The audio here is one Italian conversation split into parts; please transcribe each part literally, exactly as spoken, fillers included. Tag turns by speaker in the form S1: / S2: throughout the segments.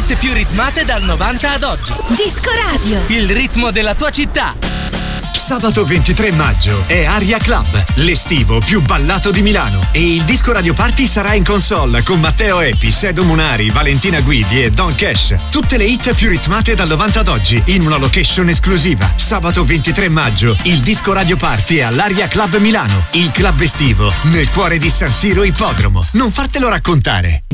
S1: hit più ritmate dal novanta ad oggi.
S2: Disco Radio.
S1: Il ritmo della tua città.
S3: Sabato ventitré maggio è Aria Club, l'estivo più ballato di Milano. E il Disco Radio Party sarà in console con Matteo Epi, Sedo Munari, Valentina Guidi e Don Cash. Tutte le hit più ritmate dal novanta ad oggi in una location esclusiva. Sabato ventitré maggio il Disco Radio Party all'Aria Club Milano, il club estivo nel cuore di San Siro Ippodromo. Non fartelo raccontare.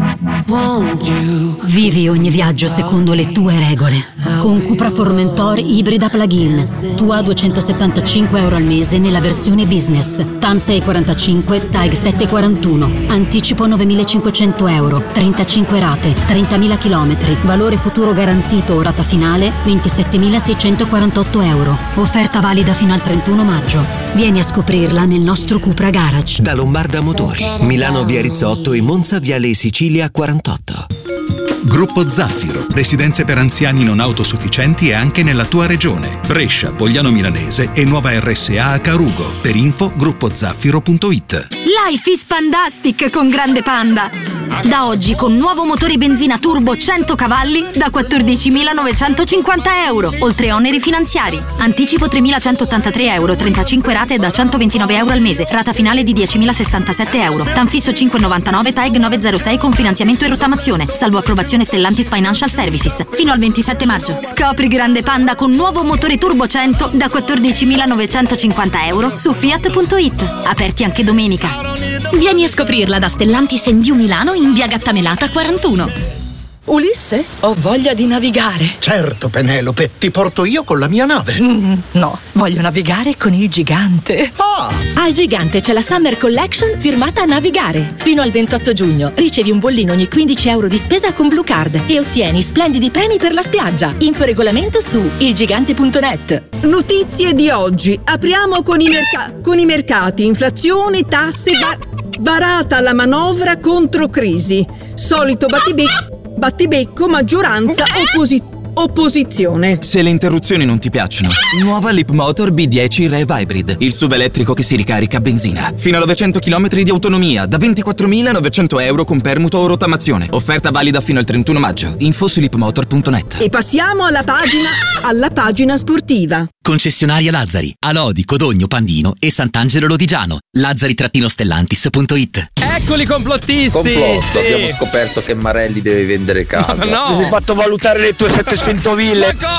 S4: Vivi ogni viaggio secondo le tue regole. Con Cupra Formentor ibrida plug-in. Tua duecentosettantacinque euro al mese nella versione business. T A N sei quarantacinque, T A E G sette quarantuno. Anticipo novemilacinquecento euro. trentacinque rate, trentamila chilometri. Valore futuro garantito, rata finale ventisettemilaseicentoquarantotto euro. Offerta valida fino al trentuno maggio. Vieni a scoprirla nel nostro Cupra Garage.
S5: Da Lombarda Motori, Milano via Rizzotto e Monza viale Sicilia quarantotto.
S6: Gruppo Zaffiro, residenze per anziani non autosufficienti e anche nella tua regione. Brescia, Pogliano Milanese e nuova R S A a Carugo. Per info gruppo zaffiro punto it.
S2: Life is Pandastic con Grande Panda. Da oggi con nuovo motore benzina turbo cento cavalli da quattordicimilanovecentocinquanta euro, oltre oneri finanziari. Anticipo tremilacentottantatré euro, trentacinque rate da centoventinove euro al mese, rata finale di diecimilasessantasette euro. Tanfisso cinque virgola novantanove, T A E G novecentosei con finanziamento e rottamazione, salvo approvazione Stellantis Financial Services. Fino al ventisette maggio. Scopri Grande Panda con nuovo motore turbo cento da quattordicimilanovecentocinquanta euro su fiat punto it. Aperti anche domenica.
S4: Vieni a scoprirla da Stellantis Endiu Milano in via Gattamelata quarantuno.
S7: Ulisse, ho voglia di navigare.
S8: Certo, Penelope, ti porto io con la mia nave.
S7: Mm, no, voglio navigare con il Gigante.
S8: Ah!
S4: Al Gigante c'è la Summer Collection firmata a Navigare. Fino al ventotto giugno ricevi un bollino ogni quindici euro di spesa con Blue Card e ottieni splendidi premi per la spiaggia. Info regolamento su ilgigante punto net.
S9: Notizie di oggi. Apriamo con i, merca- con i mercati. Inflazione, tasse, va- varata la manovra contro crisi. Solito battibecco. Battibecco, maggioranza, opposi- opposizione.
S10: Se le interruzioni non ti piacciono, nuova Leapmotor B dieci Rev Hybrid, il S U V elettrico che si ricarica a benzina. Fino a novecento chilometri di autonomia, da ventiquattromilanovecento euro con permuto o rottamazione. Offerta valida fino al trentuno maggio. Info su leapmotor punto net.
S9: E passiamo alla pagina, alla pagina sportiva.
S11: Concessionaria Lazzari, a Lodi, Codogno, Pandino e Sant'Angelo Lodigiano. Lazzari-stellantis punto it.
S12: Eccoli complottisti!
S13: Complotto,
S12: sì.
S13: Abbiamo scoperto che Marelli deve vendere casa.
S12: No, no.
S14: Ti sei fatto valutare le tue settecento ville.